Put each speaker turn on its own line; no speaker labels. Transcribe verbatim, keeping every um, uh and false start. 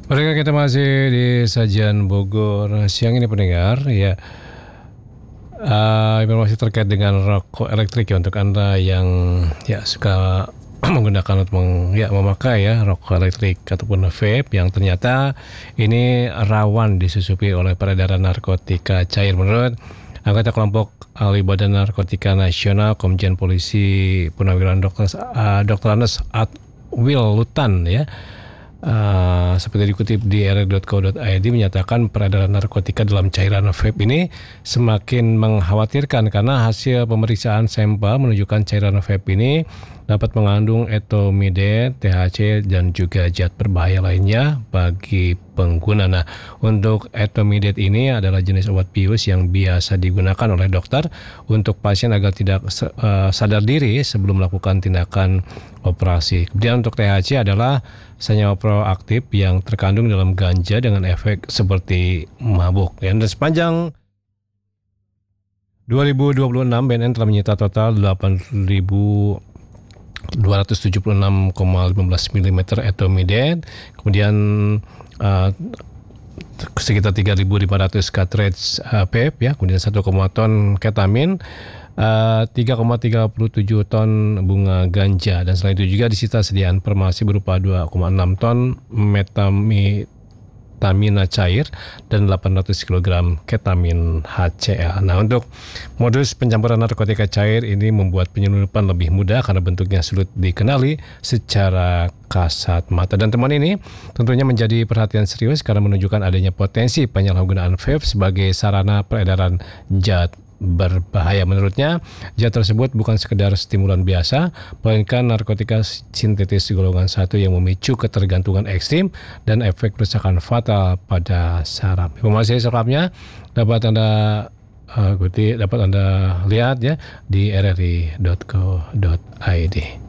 Pendengar kita masih di Sajian Bogor siang ini pendengar ya. Uh, informasi terkait dengan rokok elektrik ya untuk Anda yang ya suka menggunakan atau meng, ya, memakai ya rokok elektrik ataupun vape yang ternyata ini rawan disusupi oleh peredaran narkotika cair. Menurut anggota kelompok ahli Badan Narkotika Nasional Komjen Polisi Purnawiran Dokter uh, Dokter Anes Atwil Lutan ya. Uh, seperti dikutip di r r dot co dot i d menyatakan peredaran narkotika dalam cairan vape ini semakin mengkhawatirkan karena hasil pemeriksaan sampel menunjukkan cairan vape ini dapat mengandung etomidate, T H C dan juga zat berbahaya lainnya bagi pengguna. Nah, untuk etomidate ini adalah jenis obat bius yang biasa digunakan oleh dokter untuk pasien agar tidak uh, sadar diri sebelum melakukan tindakan operasi. Kemudian untuk T H C adalah senyawa proaktif yang terkandung dalam ganja dengan efek seperti mabuk. Dan sepanjang dua ribu dua puluh enam B N N telah menyita total delapan ribu dua ratus tujuh puluh enam koma lima belas milimeter etomidate, kemudian uh, sekitar tiga ribu lima ratus cartridge uh, vape ya, kemudian satu koma ton ketamin, uh, tiga koma tiga tujuh ton bunga ganja, dan selain itu juga disita sediaan farmasi berupa dua koma enam ton metami Tamina cair dan delapan ratus kilogram ketamin H C L. Nah, untuk modus pencampuran narkotika cair ini membuat penyelundupan lebih mudah karena bentuknya sulit dikenali secara kasat mata. Dan temuan ini tentunya menjadi perhatian serius karena menunjukkan adanya potensi penyalahgunaan vape sebagai sarana peredaran zat berbahaya. Menurutnya, zat tersebut bukan sekedar stimulan biasa, melainkan narkotika sintetis golongan satu yang memicu ketergantungan ekstrim dan efek kerusakan fatal pada saraf. Informasi selengkapnya dapat Anda uh, ikuti, dapat Anda lihat ya di r r i dot co dot i d.